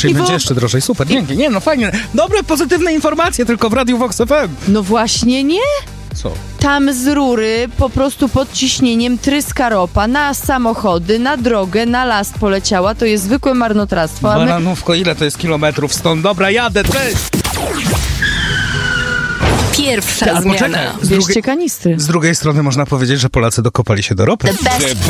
Czyli będzie jeszcze drożej, super, dzięki. Nie, no fajnie. Dobre, pozytywne informacje, tylko w Radiu Vox FM. No właśnie nie. Co? Tam z rury po prostu pod ciśnieniem tryska ropa na samochody, na drogę, na las poleciała. To jest zwykłe marnotrawstwo. Baranówko, ile to jest kilometrów stąd? Dobra, jadę, cześć! Pierwsza zmiana. Bierzcie kanistry. Z drugiej strony można powiedzieć, że Polacy dokopali się do ropy. The best